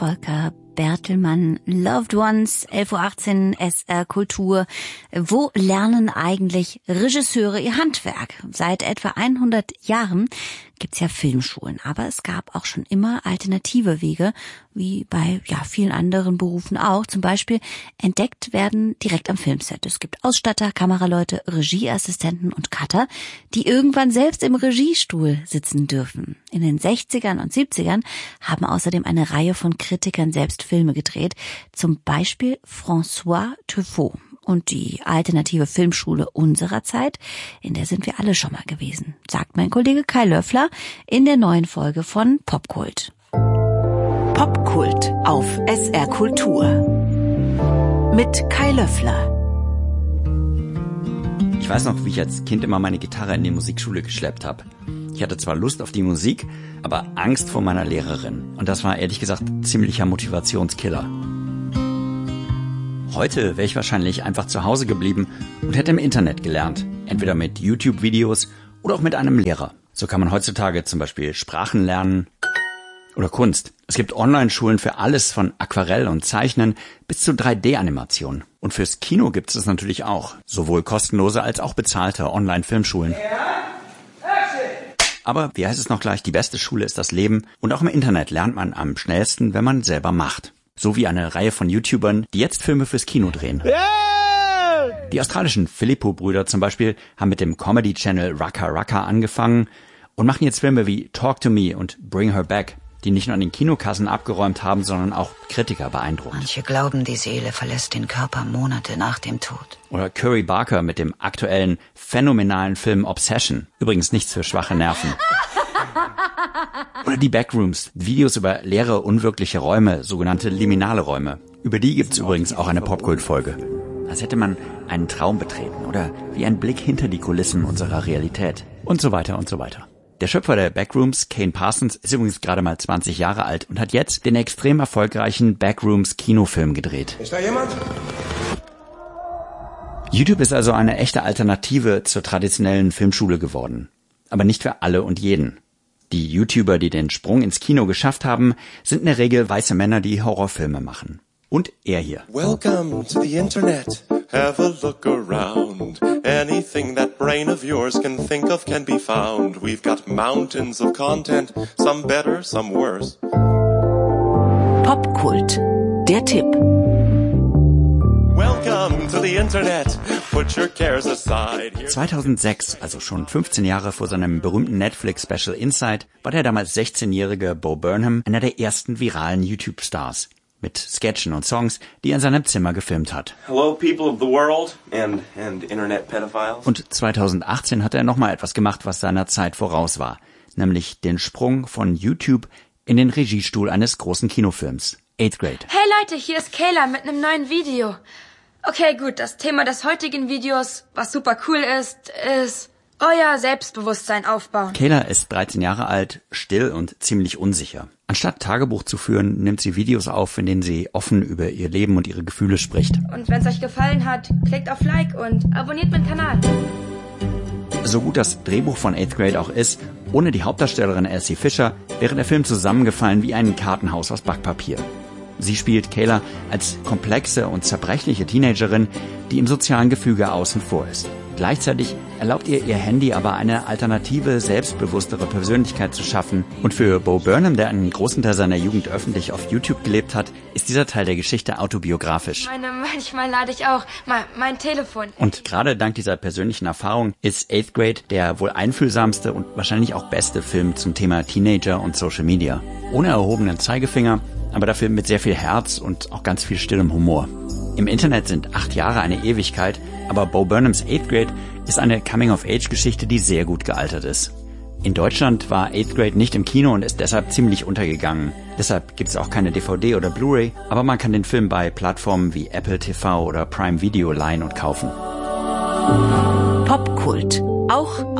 Volker Bertelmann, Loved Ones, 11.18 Uhr, SR Kultur. Wo lernen eigentlich Regisseure ihr Handwerk? Seit etwa 100 Jahren gibt's ja Filmschulen, aber es gab auch schon immer alternative Wege, wie bei vielen anderen Berufen auch. Zum Beispiel entdeckt werden direkt am Filmset. Es gibt Ausstatter, Kameraleute, Regieassistenten und Cutter, die irgendwann selbst im Regiestuhl sitzen dürfen. In den 60ern und 70ern haben außerdem eine Reihe von Kritikern selbst Filme gedreht, zum Beispiel François Truffaut. Und die alternative Filmschule unserer Zeit, in der sind wir alle schon mal gewesen, sagt mein Kollege Kai Löffler in der neuen Folge von Popkult. Popkult auf SR Kultur mit Kai Löffler. Ich weiß noch, wie ich als Kind immer meine Gitarre in die Musikschule geschleppt habe. Ich hatte zwar Lust auf die Musik, aber Angst vor meiner Lehrerin. Und das war ehrlich gesagt ziemlicher Motivationskiller. Heute wäre ich wahrscheinlich einfach zu Hause geblieben und hätte im Internet gelernt. Entweder mit YouTube-Videos oder auch mit einem Lehrer. So kann man heutzutage zum Beispiel Sprachen lernen oder Kunst. Es gibt Online-Schulen für alles von Aquarell und Zeichnen bis zu 3D-Animation. Und fürs Kino gibt es natürlich auch. Sowohl kostenlose als auch bezahlte Online-Filmschulen. Aber wie heißt es noch gleich, die beste Schule ist das Leben. Und auch im Internet lernt man am schnellsten, wenn man selber macht. So wie eine Reihe von YouTubern, die jetzt Filme fürs Kino drehen. Yeah! Die australischen Filippo-Brüder zum Beispiel haben mit dem Comedy-Channel Raka Raka angefangen und machen jetzt Filme wie Talk to Me und Bring Her Back, die nicht nur an den Kinokassen abgeräumt haben, sondern auch Kritiker beeindruckt. Manche glauben, die Seele verlässt den Körper Monate nach dem Tod. Oder Curry Barker mit dem aktuellen, phänomenalen Film Obsession. Übrigens nichts für schwache Nerven. Oder die Backrooms, Videos über leere, unwirkliche Räume, sogenannte liminale Räume. Über die gibt's übrigens auch eine Popkult-Folge. Als hätte man einen Traum betreten oder wie ein Blick hinter die Kulissen unserer Realität. Und so weiter und so weiter. Der Schöpfer der Backrooms, Kane Parsons, ist übrigens gerade mal 20 Jahre alt und hat jetzt den extrem erfolgreichen Backrooms-Kinofilm gedreht. Ist da jemand? YouTube ist also eine echte Alternative zur traditionellen Filmschule geworden. Aber nicht für alle und jeden. Die YouTuber, die den Sprung ins Kino geschafft haben, sind in der Regel weiße Männer, die Horrorfilme machen. Und er hier. Welcome to the Internet. Have a look around. Anything that brain of yours can think of can be found. We've got mountains of content, some better, some worse. Popkult, der Tipp. Welcome to the Internet. Put your cares aside. 2006, also schon 15 Jahre vor seinem berühmten Netflix-Special Inside, war der damals 16-jährige Bo Burnham einer der ersten viralen YouTube-Stars. Mit Sketchen und Songs, die er in seinem Zimmer gefilmt hat. Hello, people of the world and internet pedophiles. Und 2018 hat er nochmal etwas gemacht, was seiner Zeit voraus war. Nämlich den Sprung von YouTube in den Regiestuhl eines großen Kinofilms. 8th Grade. Hey Leute, hier ist Kayla mit einem neuen Video. Okay, gut, das Thema des heutigen Videos, was super cool ist euer Selbstbewusstsein aufbauen. Kayla ist 13 Jahre alt, still und ziemlich unsicher. Anstatt Tagebuch zu führen, nimmt sie Videos auf, in denen sie offen über ihr Leben und ihre Gefühle spricht. Und wenn es euch gefallen hat, klickt auf Like und abonniert meinen Kanal. So gut das Drehbuch von 8th Grade auch ist, ohne die Hauptdarstellerin Elsie Fisher wäre der Film zusammengefallen wie ein Kartenhaus aus Backpapier. Sie spielt Kayla als komplexe und zerbrechliche Teenagerin, die im sozialen Gefüge außen vor ist. Gleichzeitig erlaubt ihr Handy aber eine alternative, selbstbewusstere Persönlichkeit zu schaffen. Und für Bo Burnham, der einen großen Teil seiner Jugend öffentlich auf YouTube gelebt hat, ist dieser Teil der Geschichte autobiografisch. Manchmal lade ich auch mein Telefon. Und gerade dank dieser persönlichen Erfahrung ist 8th Grade der wohl einfühlsamste und wahrscheinlich auch beste Film zum Thema Teenager und Social Media. Ohne erhobenen Zeigefinger, aber dafür mit sehr viel Herz und auch ganz viel stillem Humor. Im Internet sind 8 Jahre eine Ewigkeit, aber Bo Burnhams 8th Grade ist eine Coming-of-Age-Geschichte, die sehr gut gealtert ist. In Deutschland war 8th Grade nicht im Kino und ist deshalb ziemlich untergegangen. Deshalb gibt es auch keine DVD oder Blu-ray, aber man kann den Film bei Plattformen wie Apple TV oder Prime Video leihen und kaufen. Popkult, auch